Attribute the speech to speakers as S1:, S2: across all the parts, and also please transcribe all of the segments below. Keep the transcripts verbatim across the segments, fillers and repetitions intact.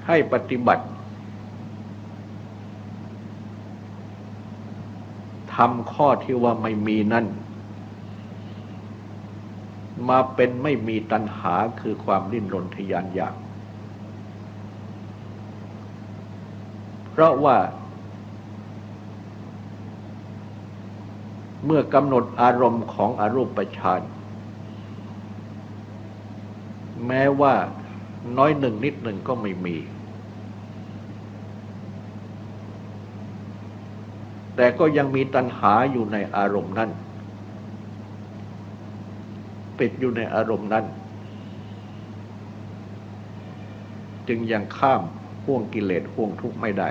S1: ให้ปฏิบัติทำข้อที่ว่าไม่มีนั่นมาเป็นไม่มีตัณหาคือความดิ้นรนทะยานอยากเพราะว่าเมื่อกำหนดอารมณ์ของอรูปฌานแม้ว่าน้อยหนึ่งนิดหนึ่งก็ไม่มีแต่ก็ยังมีตัณหาอยู่ในอารมณ์นั้นติดอยู่ในอารมณ์นั้นจึงยังข้ามห่วงกิเลสห่วงทุกข์ไม่ได้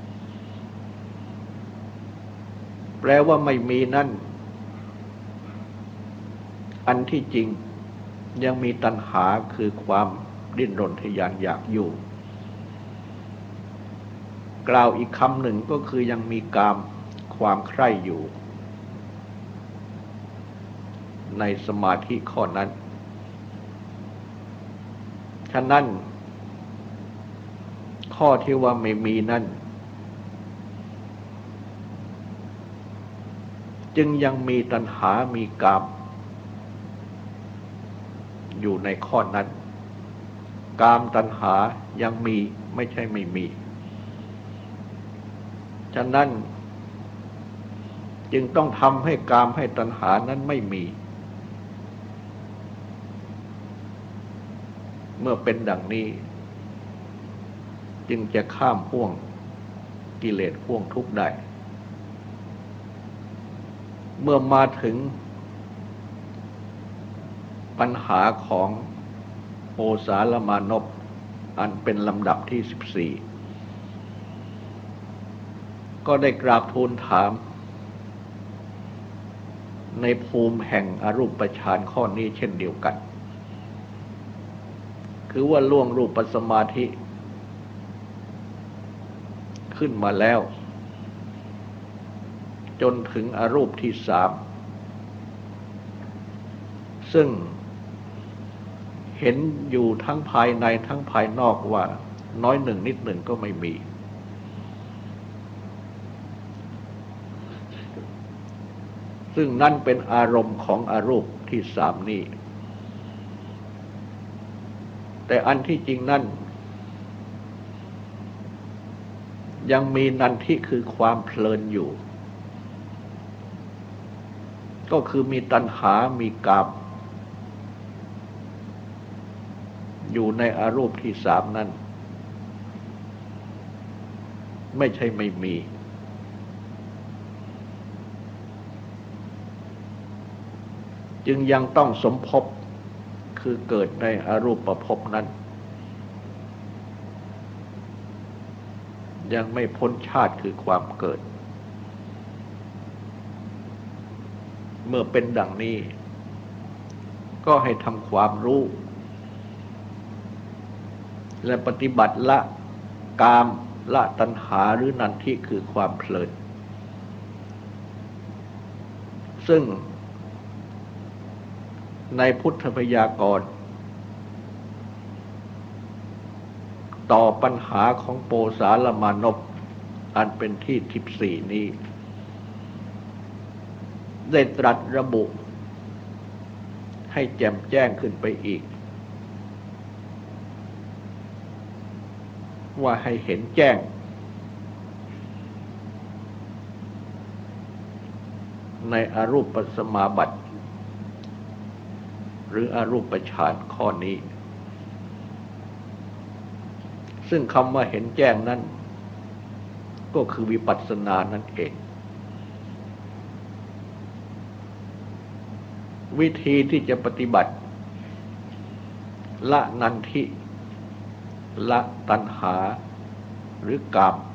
S1: แปลว่าไม่มีนั่นอันที่จริงยังมีตัณหาคือความดิ้นรนทะยานอยากอยู่กล่าวอีกคำหนึ่งก็คือยังมีกามความใคร่อยู่ในสมาธิข้อนั้นฉะนั้นข้อที่ว่าไม่มีนั่นจึงยังมีตัณหามีกามอยู่ในข้อนั้นกามตัณหายังมีไม่ใช่ไม่มีฉะนั้นจึงต้องทำให้กามให้ตัณหานั้นไม่มีเมื่อเป็นดังนี้จึงจะข้ามห่วงกิเลสห่วงทุกข์ได้เมื่อมาถึงปัญหาของโอสารมานพอันเป็นลำดับที่สิบสี่ก็ได้กราบทูลถามในภูมิแห่งอรูปฌานข้อนี้เช่นเดียวกันคือว่าล่วงรูปสมาธิขึ้นมาแล้วจนถึงอรูปที่สามซึ่งเห็นอยู่ทั้งภายในทั้งภายนอกว่าน้อยหนึ่งนิดหนึ่งก็ไม่มีซึ่งนั่นเป็นอารมณ์ของอรูปที่สามนี้แต่อันที่จริงนั่นยังมีนันทิคือความเพลินอยู่ก็คือมีตัณหามีกามอยู่ในอรูปที่สามนั้นไม่ใช่ไม่มีจึงยังต้องสมภพคือเกิดในอรูปภพนั้นยังไม่พ้นชาติคือความเกิดเมื่อเป็นดังนี้ก็ให้ทำความรู้และปฏิบัติละกามละตัณหาหรือนันทิคือความเพลินซึ่งในพุทธพยากรณ์ต่อปัญหาของโปสารมานพอันเป็นที่ทิพสี่นี้ได้ตรัสระบุให้แจ่มแจ้งขึ้นไปอีกว่าให้เห็นแจ้งในอรูปสมาบัติหรืออรูปฌานข้อนี้ซึ่งคำว่าเห็นแจ้งนั้นก็คือวิปัสสนานั่นเองวิธีที่จะปฏิบัติละนันทิละตัณหาหรือกาม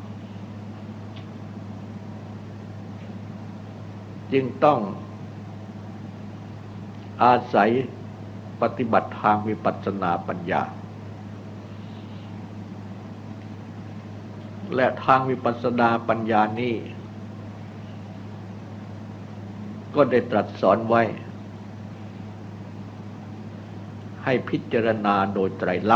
S1: จึงต้องอาศัยปฏิบัติทางวิปัสสนาปัญญาและทางวิปัสสนาปัญญานี้ก็ได้ตรัสสอนไว้ให้พิจารณาโดยไตรลักษณ์